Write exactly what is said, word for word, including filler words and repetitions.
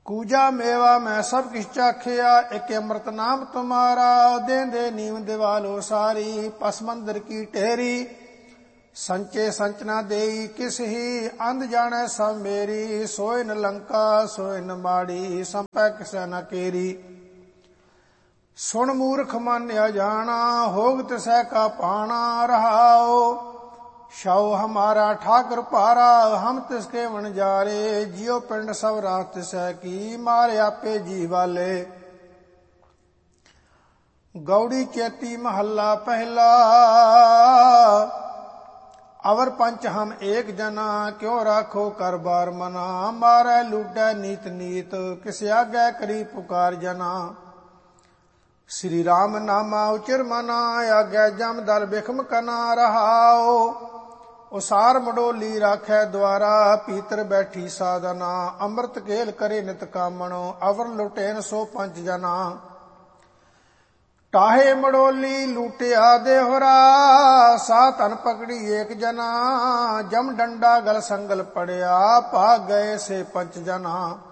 कूजा मेवा मैं सब किछ चाखिया, एक अमृत नाम तुम्हारा, देंदे नीम दिवालो सारी, पस मंदिर की टेहरी, संचे संचना देई किस ही, अंध जाने सब मेरी, सोय न लंका सोय न माड़ी, संपै किसै न केरी। सुन मूर्ख मन अजाना, होग तिसै का पाना, रहाओ शव हमारा ठाकर पारा, हम तिसके वन जारे, जियो पिंड सब रात तिसै की, मारे आपे जी वाले। गौड़ी चेती महला पहला, अवर पंच हम एक जना, क्यों राखो कर बार मना, मारै लूटै नीत नीत, किस आगे करी पुकार जना। श्री राम नामा उचिर मना, आज्ञा जम दल बिखम कना, रहाओ उसार मडोली राखै द्वारा, पीतर बैठी साधना, अमृत केल करे नित कामणो, अवर लुटेन सो पंच जना। टाहे मडोली लूटिया देहरा, सा तन पकड़ी एक जना, जम डंडा गल संगल पड़िया, भाग गए से पंच जना।